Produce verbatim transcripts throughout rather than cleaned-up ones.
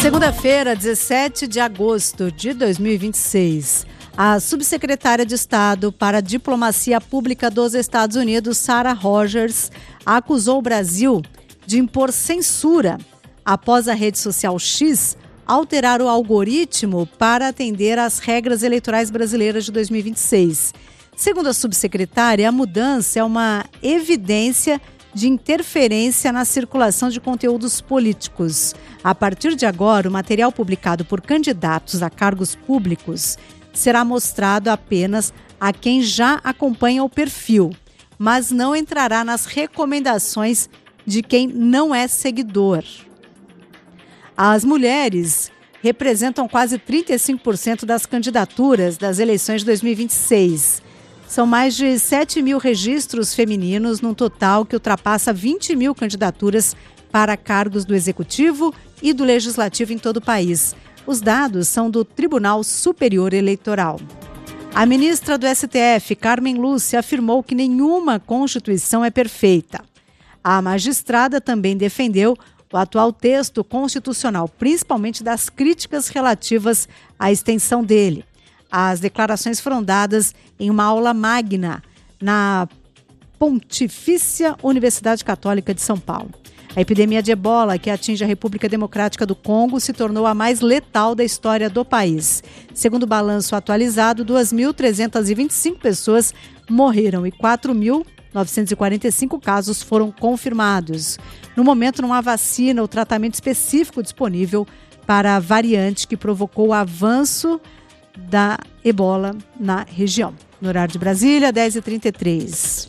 Segunda-feira, dezessete de agosto de dois mil e vinte e seis, a subsecretária de Estado para a Diplomacia Pública dos Estados Unidos, Sarah Rogers, acusou o Brasil de impor censura após a rede social X alterar o algoritmo para atender às regras eleitorais brasileiras de dois mil e vinte e seis. Segundo a subsecretária, a mudança é uma evidência de interferência na circulação de conteúdos políticos. A partir de agora, o material publicado por candidatos a cargos públicos será mostrado apenas a quem já acompanha o perfil, mas não entrará nas recomendações de quem não é seguidor. As mulheres representam quase trinta e cinco por cento das candidaturas das eleições de dois mil e vinte e seis. São mais de sete mil registros femininos, num total que ultrapassa vinte mil candidaturas para cargos do Executivo e do Legislativo em todo o país. Os dados são do Tribunal Superior Eleitoral. A ministra do S T F, Carmen Lúcia, afirmou que nenhuma Constituição é perfeita. A magistrada também defendeu o atual texto constitucional, principalmente das críticas relativas à extensão dele. As declarações foram dadas em uma aula magna na Pontifícia Universidade Católica de São Paulo. A epidemia de ebola, que atinge a República Democrática do Congo, se tornou a mais letal da história do país. Segundo o balanço atualizado, duas mil trezentas e vinte e cinco pessoas morreram e quatro mil novecentos e quarenta e cinco casos foram confirmados. No momento, não há vacina ou tratamento específico disponível para a variante que provocou o avanço da ebola na região. No horário de Brasília, dez e trinta e três.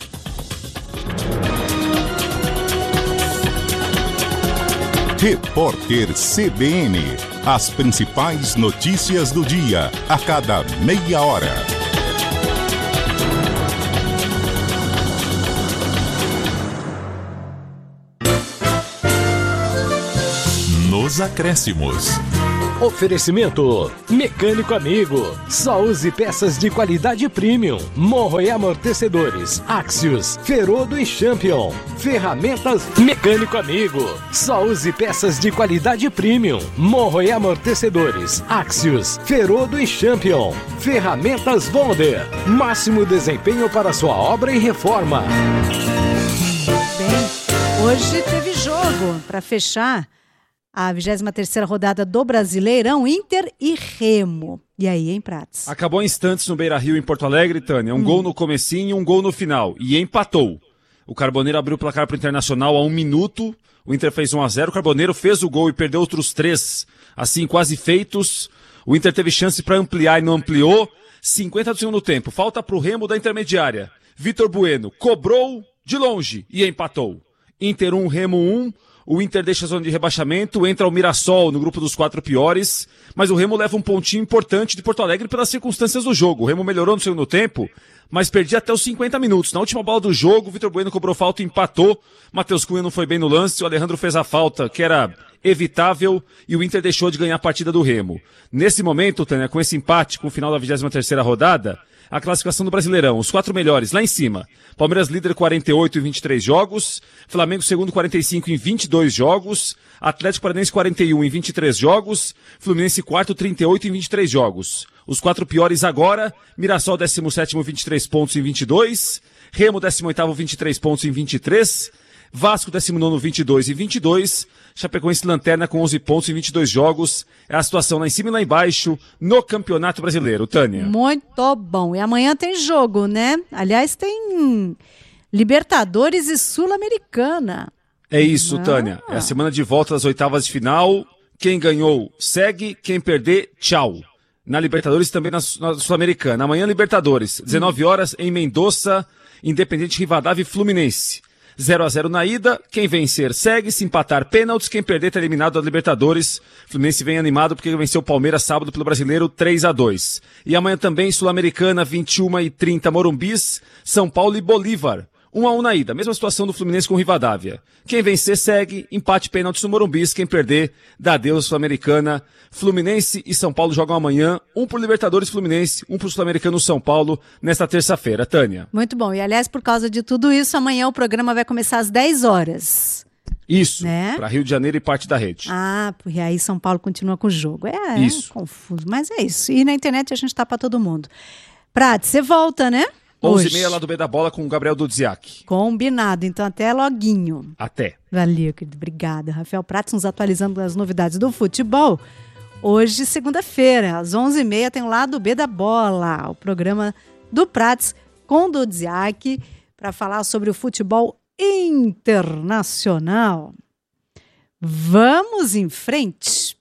Repórter C B N. As principais notícias do dia, a cada meia hora. Nos acréscimos. Oferecimento Mecânico Amigo. Só use peças de qualidade premium. Morro e amortecedores Axios, Ferodo e Champion. Ferramentas Mecânico Amigo. Só use peças de qualidade premium. Morro e amortecedores Axios, Ferodo e Champion. Ferramentas Bonder. Máximo desempenho para sua obra e reforma. Bem, hoje teve jogo para fechar a vigésima terceira rodada do Brasileirão, Inter e Remo. E aí, hein, Prats? Acabou em instantes no Beira-Rio, em Porto Alegre, Tânia. Um hum. gol no comecinho e um gol no final. E empatou. O Carboneiro abriu o placar para o Internacional a um minuto. O Inter fez um a zero. O Carboneiro fez o gol e perdeu outros três, assim, quase feitos. O Inter teve chance para ampliar e não ampliou. cinquenta do segundo tempo. Falta para o Remo da intermediária. Vitor Bueno cobrou de longe e empatou. Inter um, Remo um. O Inter deixa a zona de rebaixamento, entra o Mirassol no grupo dos quatro piores, mas o Remo leva um pontinho importante de Porto Alegre pelas circunstâncias do jogo. O Remo melhorou no segundo tempo, mas perdia até os cinquenta minutos. Na última bola do jogo, o Vitor Bueno cobrou falta e empatou. Matheus Cunha não foi bem no lance, o Alejandro fez a falta, que era evitável, e o Inter deixou de ganhar a partida do Remo. Nesse momento, Tânia, com esse empate, com o final da vigésima terceira rodada, a classificação do Brasileirão, os quatro melhores, lá em cima. Palmeiras líder quarenta e oito em vinte e três jogos, Flamengo segundo quarenta e cinco em vinte e dois jogos, Atlético Paranaense quarenta e um em vinte e três jogos, Fluminense quarto trinta e oito em vinte e três jogos. Os quatro piores agora, Mirassol décimo sétimo vinte e três pontos em vinte e dois, Remo décimo oitavo vinte e três pontos em vinte e três, Vasco décimo nono vinte e dois em vinte e dois, Chapecoense lanterna com onze pontos em vinte e dois jogos. É a situação lá em cima e lá embaixo no Campeonato Brasileiro, Tânia. Muito bom. E amanhã tem jogo, né? Aliás, tem Libertadores e Sul-Americana. É isso, ah. Tânia. É a semana de volta das oitavas de final. Quem ganhou, segue. Quem perder, tchau. Na Libertadores e também na, na Sul-Americana. Amanhã, Libertadores. dezenove horas em Mendoza, Independente Rivadavia e Fluminense. zero a zero na ida, quem vencer segue, se empatar pênaltis, quem perder tá eliminado da Libertadores. Fluminense vem animado porque venceu o Palmeiras sábado pelo Brasileiro três a dois. E amanhã também Sul-Americana, vinte e uma e trinta Morumbis, São Paulo e Bolívar. um a um na ida, mesma situação do Fluminense com o Rivadavia. Quem vencer segue, empate pênaltis no Morumbis, quem perder dá adeus Sul-Americana. Fluminense e São Paulo jogam amanhã, um pro Libertadores Fluminense, um pro Sul-Americano São Paulo, nesta terça-feira, Tânia. Muito bom, e aliás, por causa de tudo isso, amanhã o programa vai começar às dez horas. Isso, né? Para Rio de Janeiro e parte da rede. Ah, porque aí São Paulo continua com o jogo. É, isso. é confuso, mas é isso. E na internet a gente tá para todo mundo. Prati, você volta, né? onze e meia lá do B da Bola com o Gabriel Dudziak. Combinado, então até loguinho. Até. Valeu, querido. Obrigada. Rafael Prati nos atualizando as novidades do futebol. Hoje, segunda-feira, às onze e meia, tem o Lado B da Bola, o programa do Prats com o Dudziak, para falar sobre o futebol internacional. Vamos em frente.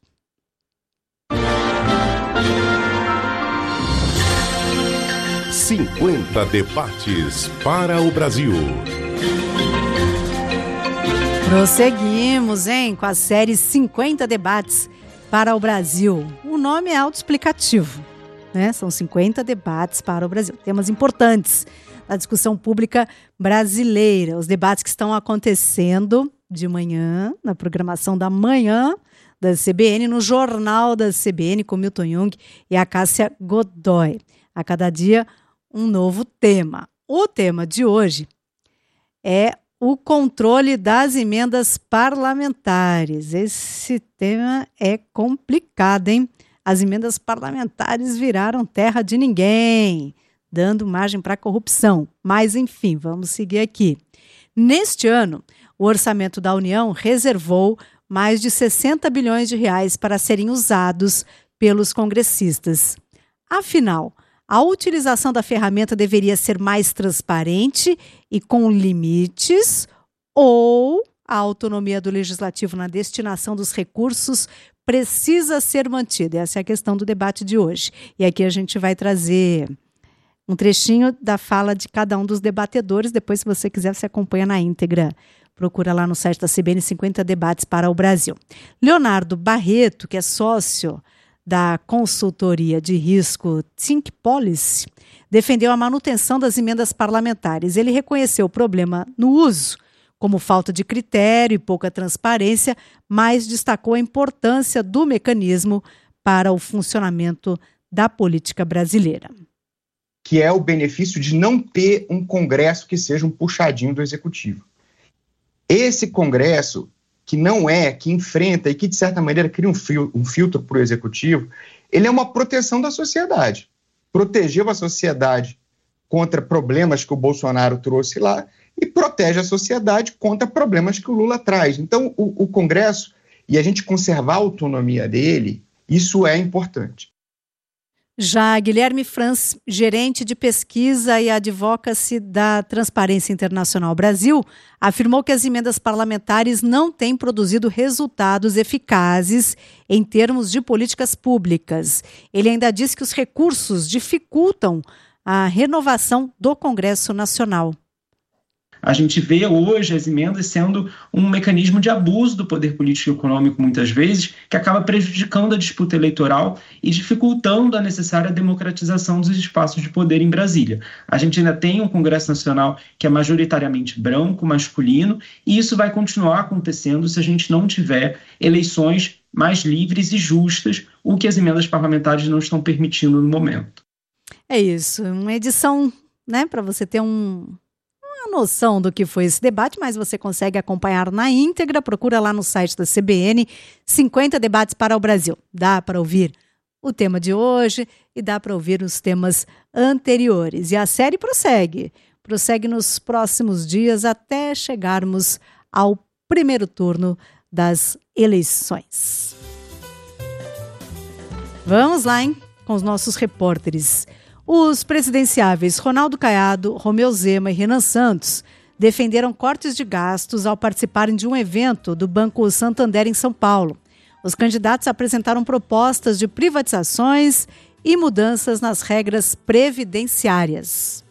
cinquenta debates para o Brasil. Prosseguimos, hein, com a série cinquenta debates para o Brasil. O nome é autoexplicativo, né? São cinquenta debates para o Brasil. Temas importantes da discussão pública brasileira. Os debates que estão acontecendo de manhã, na programação da manhã da C B N, no Jornal da C B N, com Milton Jung e a Cássia Godoy. A cada dia, um novo tema. O tema de hoje é o controle das emendas parlamentares. Esse tema é complicado, hein? As emendas parlamentares viraram terra de ninguém, dando margem para corrupção. Mas, enfim, vamos seguir aqui. Neste ano, o orçamento da União reservou mais de sessenta bilhões de reais para serem usados pelos congressistas. Afinal, a utilização da ferramenta deveria ser mais transparente e com limites, ou a autonomia do legislativo na destinação dos recursos precisa ser mantida? Essa é a questão do debate de hoje. E aqui a gente vai trazer um trechinho da fala de cada um dos debatedores. Depois, se você quiser, você acompanha na íntegra. Procura lá no site da C B N cinquenta debates para o Brasil. Leonardo Barreto, que é sócio da consultoria de risco Think Policy, defendeu a manutenção das emendas parlamentares. Ele reconheceu o problema no uso, como falta de critério e pouca transparência, mas destacou a importância do mecanismo para o funcionamento da política brasileira. Que é o benefício de não ter um Congresso que seja um puxadinho do Executivo. Esse Congresso, que não é, que enfrenta e que, de certa maneira, cria um, fio, um filtro para o Executivo, ele é uma proteção da sociedade. Protegeu a sociedade contra problemas que o Bolsonaro trouxe lá e protege a sociedade contra problemas que o Lula traz. Então, o, o Congresso, e a gente conservar a autonomia dele, isso é importante. Já Guilherme Franz, gerente de pesquisa e advocacy da Transparência Internacional Brasil, afirmou que as emendas parlamentares não têm produzido resultados eficazes em termos de políticas públicas. Ele ainda disse que os recursos dificultam a renovação do Congresso Nacional. A gente vê hoje as emendas sendo um mecanismo de abuso do poder político e econômico, muitas vezes, que acaba prejudicando a disputa eleitoral e dificultando a necessária democratização dos espaços de poder em Brasília. A gente ainda tem um Congresso Nacional que é majoritariamente branco, masculino, e isso vai continuar acontecendo se a gente não tiver eleições mais livres e justas, o que as emendas parlamentares não estão permitindo no momento. É isso, uma edição, né, para você ter um... noção do que foi esse debate, mas você consegue acompanhar na íntegra. Procura lá no site da C B N, cinquenta debates para o Brasil. Dá para ouvir o tema de hoje e dá para ouvir os temas anteriores. E a série prossegue. Prossegue nos próximos dias até chegarmos ao primeiro turno das eleições. Vamos lá, hein? Com os nossos repórteres. Os presidenciáveis Ronaldo Caiado, Romeu Zema e Renan Santos defenderam cortes de gastos ao participarem de um evento do Banco Santander em São Paulo. Os candidatos apresentaram propostas de privatizações e mudanças nas regras previdenciárias.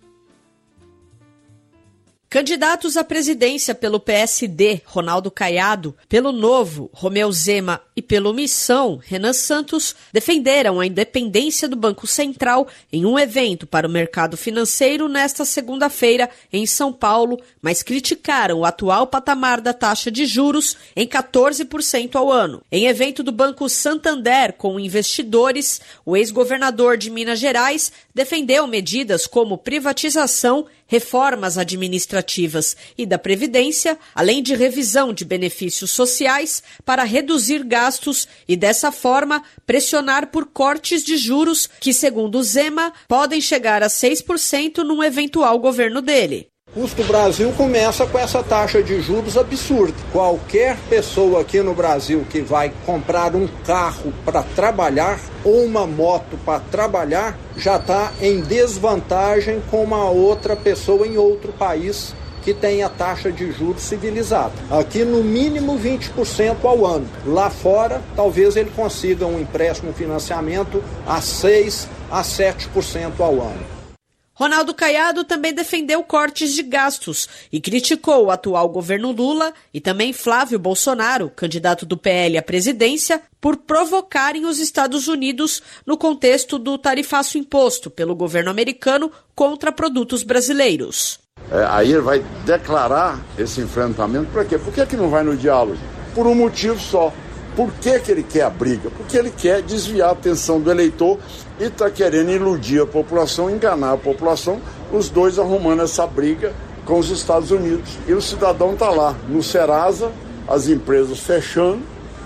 Candidatos à presidência pelo P S D, Ronaldo Caiado, pelo Novo, Romeu Zema e pelo Missão, Renan Santos, defenderam a independência do Banco Central em um evento para o mercado financeiro nesta segunda-feira em São Paulo, mas criticaram o atual patamar da taxa de juros em quatorze por cento ao ano. Em evento do Banco Santander com investidores, o ex-governador de Minas Gerais defendeu medidas como privatização, reformas administrativas e da Previdência, além de revisão de benefícios sociais para reduzir gastos e, dessa forma, pressionar por cortes de juros que, segundo o Zema, podem chegar a seis por cento num eventual governo dele. O custo do Brasil começa com essa taxa de juros absurda. Qualquer pessoa aqui no Brasil que vai comprar um carro para trabalhar ou uma moto para trabalhar já está em desvantagem com uma outra pessoa em outro país que tem a taxa de juros civilizada. Aqui no mínimo vinte por cento ao ano. Lá fora, talvez ele consiga um empréstimo, um financiamento a seis a sete por cento ao ano. Ronaldo Caiado também defendeu cortes de gastos e criticou o atual governo Lula e também Flávio Bolsonaro, candidato do P L à presidência, por provocarem os Estados Unidos no contexto do tarifaço imposto pelo governo americano contra produtos brasileiros. É, aí ele vai declarar esse enfrentamento para quê? Por que, que não vai no diálogo? Por um motivo só. Por que, que ele quer a briga? Porque ele quer desviar a atenção do eleitor e está querendo iludir a população, enganar a população, os dois arrumando essa briga com os Estados Unidos. E o cidadão está lá, no Serasa, as empresas fechando,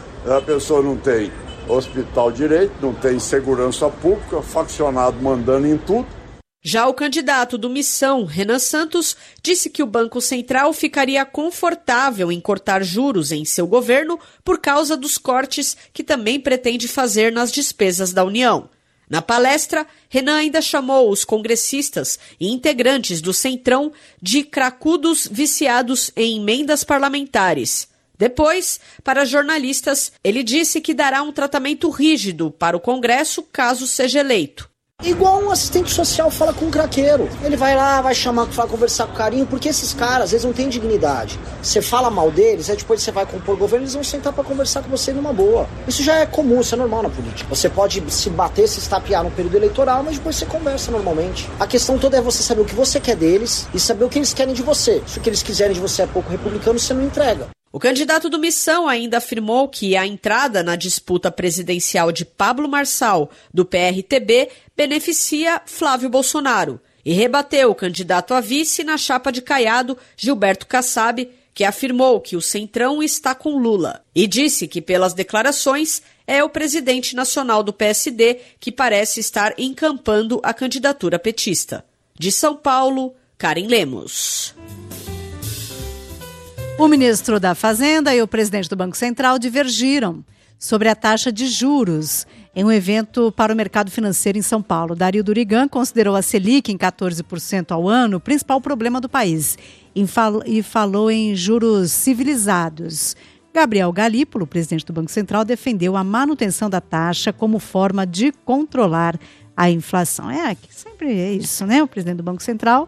a pessoa não tem hospital direito, não tem segurança pública, faccionado mandando em tudo. Já o candidato do Missão, Renan Santos, disse que o Banco Central ficaria confortável em cortar juros em seu governo por causa dos cortes que também pretende fazer nas despesas da União. Na palestra, Renan ainda chamou os congressistas e integrantes do Centrão de cracudos viciados em emendas parlamentares. Depois, para jornalistas, ele disse que dará um tratamento rígido para o Congresso caso seja eleito. Igual um assistente social fala com um craqueiro. Ele vai lá, vai chamar, vai conversar com carinho, porque esses caras, às vezes, não têm dignidade. Você fala mal deles, aí depois você vai compor governo, eles vão sentar pra conversar com você numa boa. Isso já é comum, isso é normal na política. Você pode se bater, se estapear no período eleitoral, mas depois você conversa normalmente. A questão toda é você saber o que você quer deles e saber o que eles querem de você. Se o que eles quiserem de você é pouco republicano, você não entrega. O candidato do Missão ainda afirmou que a entrada na disputa presidencial de Pablo Marçal, do P R T B, beneficia Flávio Bolsonaro e rebateu o candidato a vice na chapa de Caiado, Gilberto Kassab, que afirmou que o Centrão está com Lula e disse que, pelas declarações, é o presidente nacional do P S D que parece estar encampando a candidatura petista. De São Paulo, Karen Lemos. O ministro da Fazenda e o presidente do Banco Central divergiram sobre a taxa de juros em um evento para o mercado financeiro em São Paulo. Dario Durigan considerou a Selic em quatorze por cento ao ano o principal problema do país e falou em juros civilizados. Gabriel Galípolo, presidente do Banco Central, defendeu a manutenção da taxa como forma de controlar a inflação. É, sempre é isso, né? O presidente do Banco Central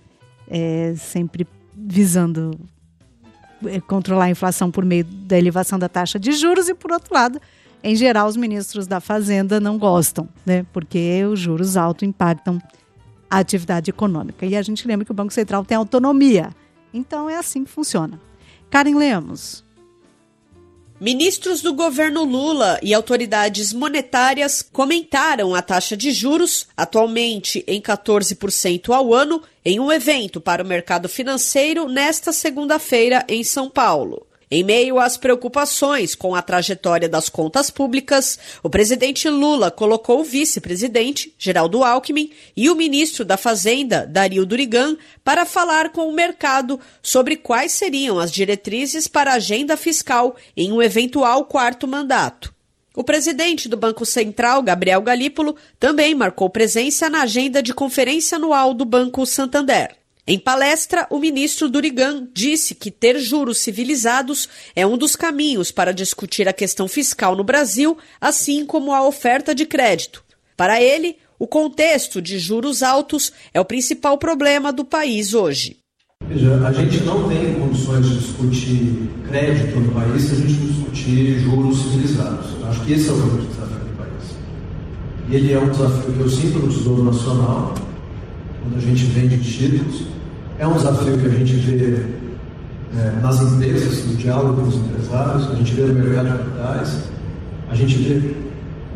é sempre visando controlar a inflação por meio da elevação da taxa de juros e, por outro lado, em geral, os ministros da Fazenda não gostam, né? Porque os juros altos impactam a atividade econômica. E a gente lembra que o Banco Central tem autonomia. Então, é assim que funciona. Karen Lemos. Ministros do governo Lula e autoridades monetárias comentaram a taxa de juros, atualmente em quatorze por cento ao ano, em um evento para o mercado financeiro nesta segunda-feira em São Paulo. Em meio às preocupações com a trajetória das contas públicas, o presidente Lula colocou o vice-presidente, Geraldo Alckmin, e o ministro da Fazenda, Dario Durigan, para falar com o mercado sobre quais seriam as diretrizes para a agenda fiscal em um eventual quarto mandato. O presidente do Banco Central, Gabriel Galípolo, também marcou presença na agenda de conferência anual do Banco Santander. Em palestra, o ministro Durigan disse que ter juros civilizados é um dos caminhos para discutir a questão fiscal no Brasil, assim como a oferta de crédito. Para ele, o contexto de juros altos é o principal problema do país hoje. Veja, a gente não tem condições de discutir crédito no país se a gente não discutir juros civilizados. Eu acho que esse é o grande desafio do país. E ele é um desafio que eu sinto no Tesouro Nacional, quando a gente vende títulos. É um desafio que a gente vê é, nas empresas, no diálogo com os empresários, a gente vê no mercado de capitais, a gente vê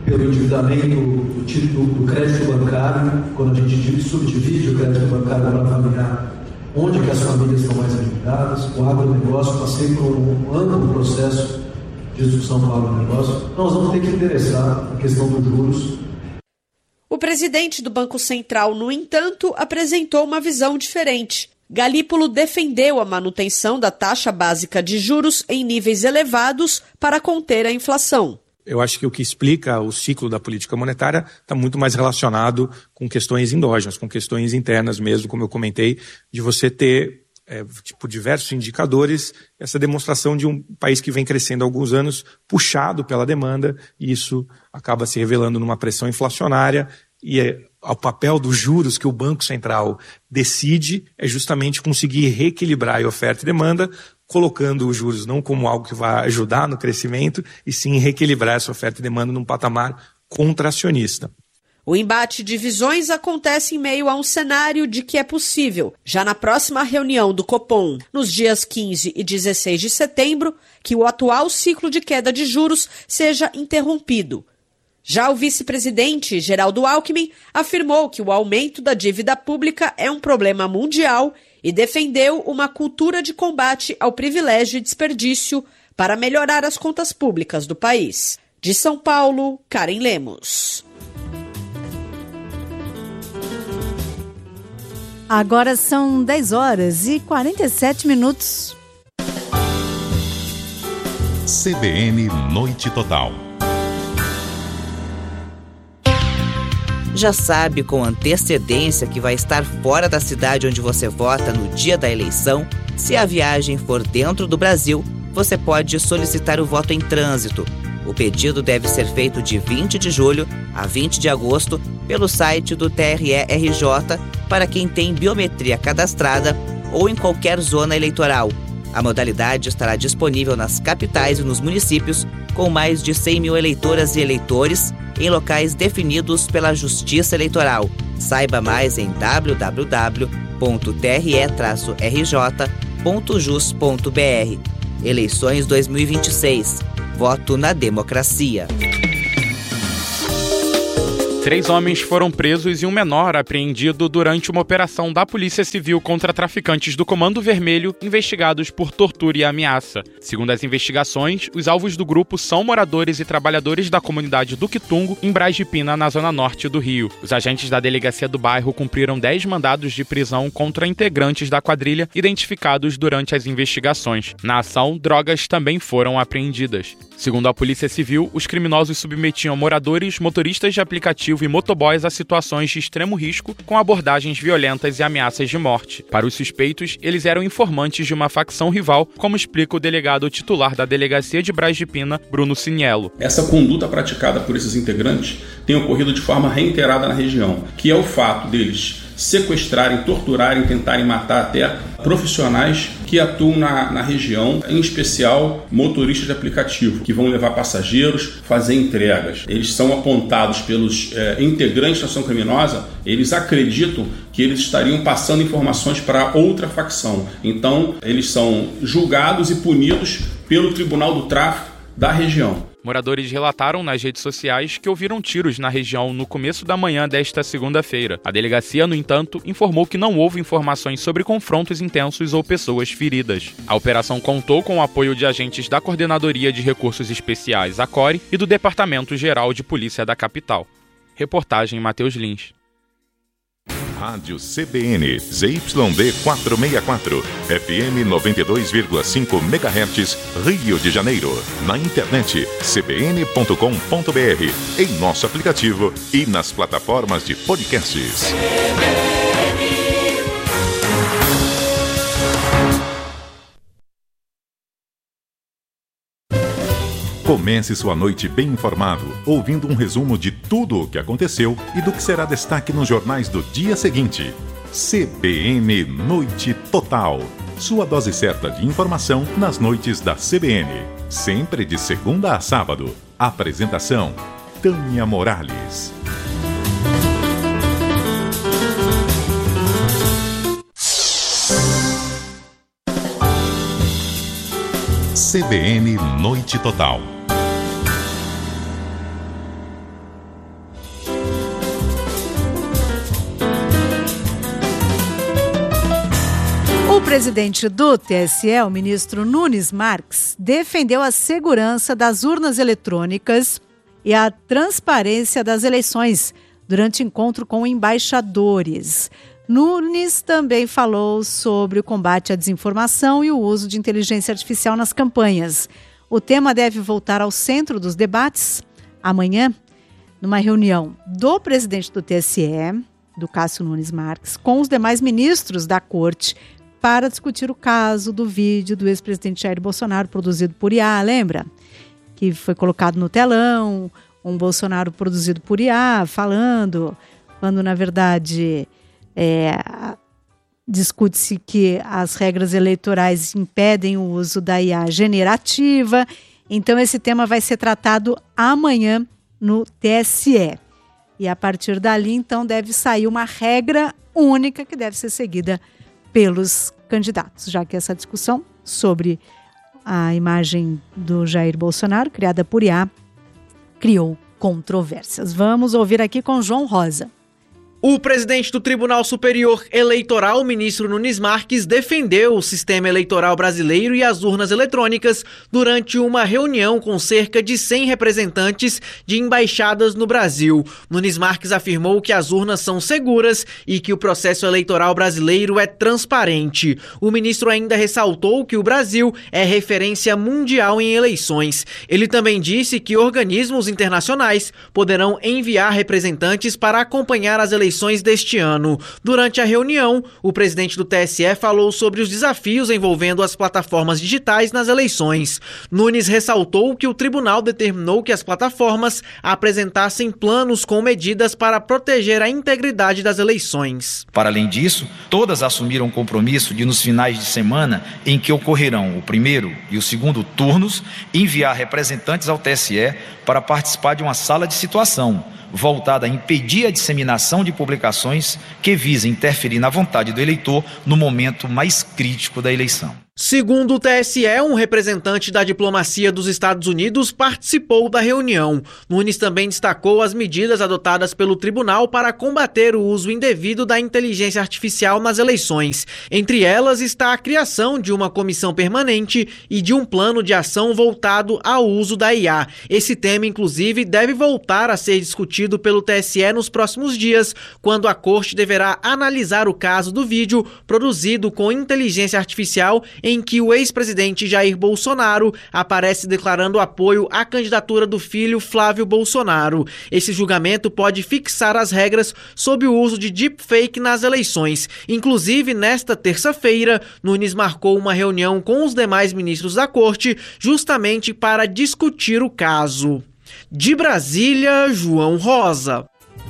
pelo endividamento do, do, do crédito bancário, quando a gente subdivide o crédito bancário para avaliar onde que as famílias estão mais endividadas, o agronegócio, passei por um amplo processo de discussão com o agronegócio, nós vamos ter que endereçar a questão dos juros. O presidente do Banco Central, no entanto, apresentou uma visão diferente. Galípolo defendeu a manutenção da taxa básica de juros em níveis elevados para conter a inflação. Eu acho que o que explica o ciclo da política monetária está muito mais relacionado com questões endógenas, com questões internas mesmo, como eu comentei, de você ter é, tipo, diversos indicadores, essa demonstração de um país que vem crescendo há alguns anos, puxado pela demanda, e isso acaba se revelando numa pressão inflacionária, e é, o papel dos juros que o Banco Central decide é justamente conseguir reequilibrar a oferta e demanda, colocando os juros não como algo que vai ajudar no crescimento, e sim reequilibrar essa oferta e demanda num patamar contracionista. O embate de visões acontece em meio a um cenário de que é possível, já na próxima reunião do Copom, nos dias quinze e dezesseis de setembro, que o atual ciclo de queda de juros seja interrompido. Já o vice-presidente, Geraldo Alckmin, afirmou que o aumento da dívida pública é um problema mundial e defendeu uma cultura de combate ao privilégio e desperdício para melhorar as contas públicas do país. De São Paulo, Karen Lemos. Agora são dez horas e quarenta e sete minutos. C B N Noite Total. Já sabe com antecedência que vai estar fora da cidade onde você vota no dia da eleição? Se a viagem for dentro do Brasil, você pode solicitar o voto em trânsito. O pedido deve ser feito de vinte de julho a vinte de agosto pelo site do T R E R J para quem tem biometria cadastrada ou em qualquer zona eleitoral. A modalidade estará disponível nas capitais e nos municípios com mais de cem mil eleitoras e eleitores em locais definidos pela Justiça Eleitoral. Saiba mais em w w w ponto t r e r j ponto jus ponto b r. Eleições dois mil e vinte e seis. Voto na democracia. Três homens foram presos e um menor apreendido durante uma operação da Polícia Civil contra traficantes do Comando Vermelho investigados por tortura e ameaça. Segundo as investigações, os alvos do grupo são moradores e trabalhadores da comunidade do Quitungo, em Braz de Pina, na zona norte do Rio. Os agentes da delegacia do bairro cumpriram dez mandados de prisão contra integrantes da quadrilha identificados durante as investigações. Na ação, drogas também foram apreendidas. Segundo a Polícia Civil, os criminosos submetiam moradores, motoristas de aplicativo e motoboys a situações de extremo risco com abordagens violentas e ameaças de morte. Para os suspeitos, eles eram informantes de uma facção rival, como explica o delegado titular da Delegacia de Braz de Pina, Bruno Ciniello. Essa conduta praticada por esses integrantes tem ocorrido de forma reiterada na região, que é o fato deles sequestrarem, torturarem, tentarem matar até profissionais que atuam na, na região, em especial motoristas de aplicativo, que vão levar passageiros, fazer entregas. Eles são apontados pelos é, integrantes da ação criminosa, eles acreditam que eles estariam passando informações para outra facção. Então, eles são julgados e punidos pelo Tribunal do Tráfico da região. Moradores relataram nas redes sociais que ouviram tiros na região no começo da manhã desta segunda-feira. A delegacia, no entanto, informou que não houve informações sobre confrontos intensos ou pessoas feridas. A operação contou com o apoio de agentes da Coordenadoria de Recursos Especiais, a CORE, e do Departamento Geral de Polícia da capital. Reportagem Matheus Lins. Rádio C B N, Z Y D quatrocentos e sessenta e quatro, F M noventa e dois vírgula cinco megahertz, Rio de Janeiro. Na internet, c b n ponto com ponto b r, em nosso aplicativo e nas plataformas de podcasts. Comece sua noite bem informado, ouvindo um resumo de tudo o que aconteceu e do que será destaque nos jornais do dia seguinte. C B N Noite Total. Sua dose certa de informação nas noites da C B N. Sempre de segunda a sábado. Apresentação: Tânia Morales. C B N Noite Total. presidente do T S E, o ministro Nunes Marques, defendeu a segurança das urnas eletrônicas e a transparência das eleições durante encontro com embaixadores. Nunes também falou sobre o combate à desinformação e o uso de inteligência artificial nas campanhas. O tema deve voltar ao centro dos debates amanhã, numa reunião do presidente do T S E, do Cássio Nunes Marques, com os demais ministros da corte, para discutir o caso do vídeo do ex-presidente Jair Bolsonaro, produzido por I A, lembra? Que foi colocado no telão, um Bolsonaro produzido por I A, falando, quando na verdade é, discute-se que as regras eleitorais impedem o uso da I A generativa. Então esse tema vai ser tratado amanhã no T S E. E a partir dali, então, deve sair uma regra única que deve ser seguida pelos candidatos, já que essa discussão sobre a imagem do Jair Bolsonaro, criada por I A, criou controvérsias. Vamos ouvir aqui com João Rosa. O presidente do Tribunal Superior Eleitoral, ministro Nunes Marques, defendeu o sistema eleitoral brasileiro e as urnas eletrônicas durante uma reunião com cerca de cem representantes de embaixadas no Brasil. Nunes Marques afirmou que as urnas são seguras e que o processo eleitoral brasileiro é transparente. O ministro ainda ressaltou que o Brasil é referência mundial em eleições. Ele também disse que organismos internacionais poderão enviar representantes para acompanhar as eleições deste ano. Durante a reunião, o presidente do T S E falou sobre os desafios envolvendo as plataformas digitais nas eleições. Nunes ressaltou que o tribunal determinou que as plataformas apresentassem planos com medidas para proteger a integridade das eleições. Para além disso, todas assumiram o compromisso de, nos finais de semana em que ocorrerão o primeiro e o segundo turnos, enviar representantes ao T S E para participar de uma sala de situação voltada a impedir a disseminação de publicações que visem interferir na vontade do eleitor no momento mais crítico da eleição. Segundo o T S E, um representante da diplomacia dos Estados Unidos participou da reunião. Nunes também destacou as medidas adotadas pelo tribunal para combater o uso indevido da inteligência artificial nas eleições. Entre elas está a criação de uma comissão permanente e de um plano de ação voltado ao uso da I A. Esse tema, inclusive, deve voltar a ser discutido pelo T S E nos próximos dias, quando a corte deverá analisar o caso do vídeo produzido com inteligência artificial em que o ex-presidente Jair Bolsonaro aparece declarando apoio à candidatura do filho Flávio Bolsonaro. Esse julgamento pode fixar as regras sobre o uso de deepfake nas eleições. Inclusive, nesta terça-feira, Nunes marcou uma reunião com os demais ministros da corte justamente para discutir o caso. De Brasília, João Rosa.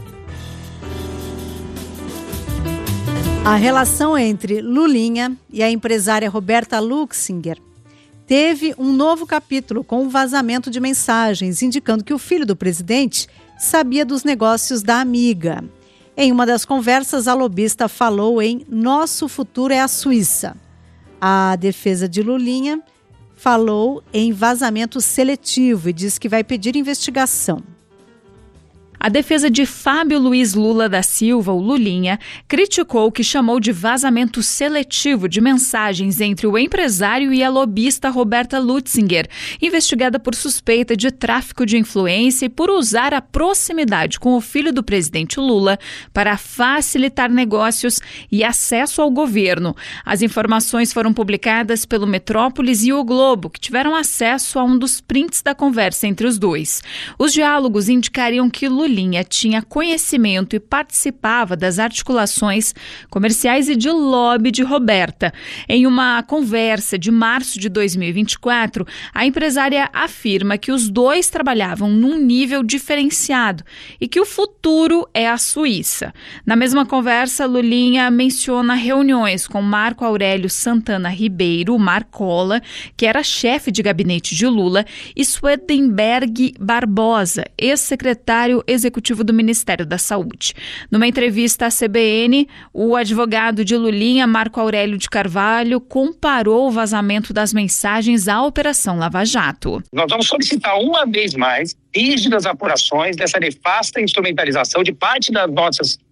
A relação entre Lulinha e a empresária Roberta Luxinger teve um novo capítulo com o vazamento de mensagens indicando que o filho do presidente sabia dos negócios da amiga. Em uma das conversas, a lobista falou em "Nosso futuro é a Suíça". A defesa de Lulinha falou em vazamento seletivo e diz que vai pedir investigação. A defesa de Fábio Luiz Lula da Silva, o Lulinha, criticou o que chamou de vazamento seletivo de mensagens entre o empresário e a lobista Roberta Luxinger, investigada por suspeita de tráfico de influência e por usar a proximidade com o filho do presidente Lula para facilitar negócios e acesso ao governo. As informações foram publicadas pelo Metrópolis e o Globo, que tiveram acesso a um dos prints da conversa entre os dois. Os diálogos indicariam que Lulinha Lulinha tinha conhecimento e participava das articulações comerciais e de lobby de Roberta. Em uma conversa de março de dois mil e vinte e quatro, a empresária afirma que os dois trabalhavam num nível diferenciado e que o futuro é a Suíça. Na mesma conversa, Lulinha menciona reuniões com Marco Aurélio Santana Ribeiro, Marcola, que era chefe de gabinete de Lula, e Swedenberg Barbosa, ex-secretário executivo do Ministério da Saúde. Numa entrevista à C B N, o advogado de Lulinha, Marco Aurélio de Carvalho, comparou o vazamento das mensagens à Operação Lava Jato. Nós vamos solicitar uma vez mais rígidas apurações dessa nefasta instrumentalização de parte das nossas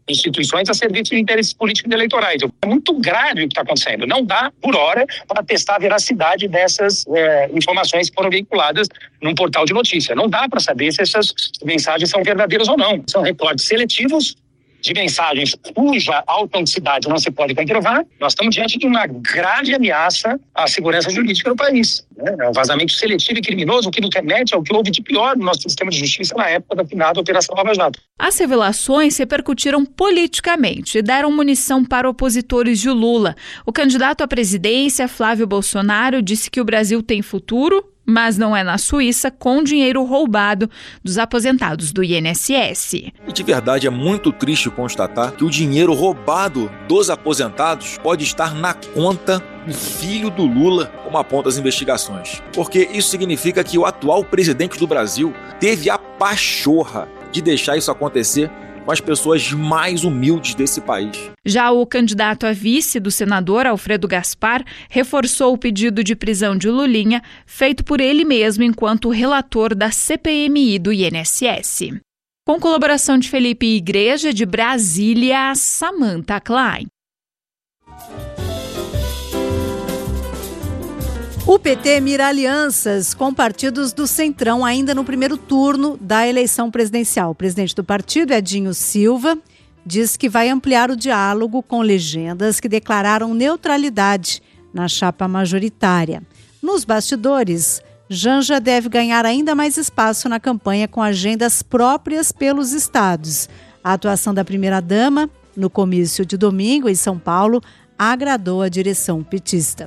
instituições a serviço de interesses políticos e eleitorais. É muito grave o que está acontecendo. Não dá, por hora, para testar a veracidade dessas é, informações que foram veiculadas num portal de notícia. Não dá para saber se essas mensagens são verdadeiras ou não. São recortes seletivos de mensagens cuja autenticidade não se pode comprovar. Nós estamos diante de uma grave ameaça à segurança jurídica do país. É um vazamento seletivo e criminoso, o que nos remete ao que houve de pior no nosso sistema de justiça na época da finada Operação Lava Jato. As revelações repercutiram politicamente e deram munição para opositores de Lula. O candidato à presidência, Flávio Bolsonaro, disse que o Brasil tem futuro, mas não é na Suíça, com dinheiro roubado dos aposentados do I N S S. E de verdade é muito triste constatar que o dinheiro roubado dos aposentados pode estar na conta do filho do Lula, como apontam as investigações. Porque isso significa que o atual presidente do Brasil teve a pachorra de deixar isso acontecer com as pessoas mais humildes desse país. Já o candidato a vice do senador Alfredo Gaspar reforçou o pedido de prisão de Lulinha, feito por ele mesmo enquanto relator da C P M I do I N S S. Com colaboração de Felipe Igreja, de Brasília, Samantha Klein. O P T mira alianças com partidos do Centrão ainda no primeiro turno da eleição presidencial. O presidente do partido, Edinho Silva, diz que vai ampliar o diálogo com legendas que declararam neutralidade na chapa majoritária. Nos bastidores, Janja deve ganhar ainda mais espaço na campanha com agendas próprias pelos estados. A atuação da primeira-dama no comício de domingo em São Paulo agradou a direção petista.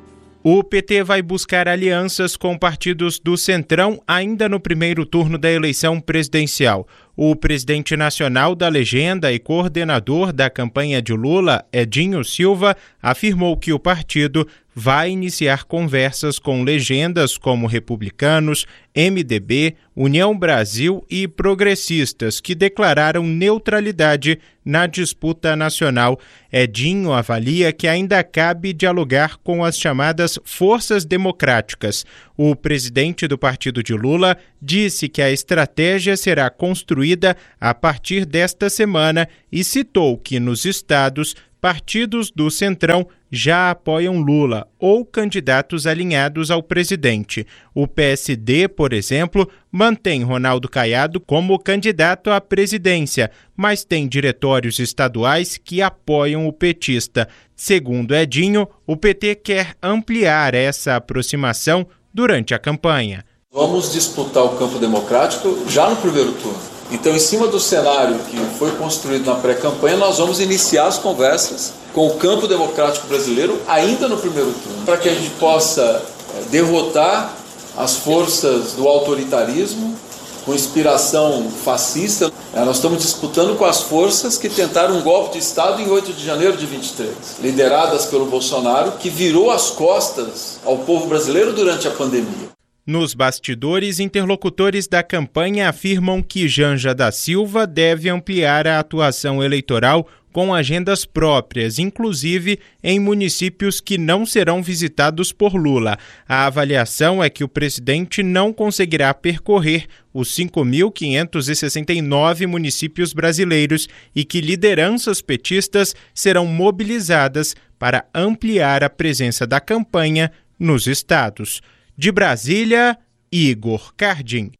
O P T vai buscar alianças com partidos do Centrão ainda no primeiro turno da eleição presidencial. O presidente nacional da legenda e coordenador da campanha de Lula, Edinho Silva, afirmou que o partido vai iniciar conversas com legendas como republicanos, M D B, União Brasil e progressistas que declararam neutralidade na disputa nacional. Edinho avalia que ainda cabe dialogar com as chamadas forças democráticas. O presidente do partido de Lula disse que a estratégia será construída a partir desta semana e citou que nos estados partidos do Centrão já apoiam Lula ou candidatos alinhados ao presidente. O P S D, por exemplo, mantém Ronaldo Caiado como candidato à presidência, mas tem diretórios estaduais que apoiam o petista. Segundo Edinho, o P T quer ampliar essa aproximação durante a campanha. Vamos disputar o campo democrático já no primeiro turno. Então, em cima do cenário que foi construído na pré-campanha, nós vamos iniciar as conversas com o campo democrático brasileiro ainda no primeiro turno, para que a gente possa derrotar as forças do autoritarismo com inspiração fascista. Nós estamos disputando com as forças que tentaram um golpe de Estado em oito de janeiro de vinte e três, lideradas pelo Bolsonaro, que virou as costas ao povo brasileiro durante a pandemia. Nos bastidores, interlocutores da campanha afirmam que Janja da Silva deve ampliar a atuação eleitoral com agendas próprias, inclusive em municípios que não serão visitados por Lula. A avaliação é que o presidente não conseguirá percorrer os cinco mil quinhentos e sessenta e nove municípios brasileiros e que lideranças petistas serão mobilizadas para ampliar a presença da campanha nos estados. De Brasília, Igor Cardim.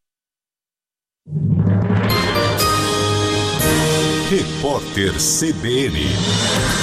Repórter C B N.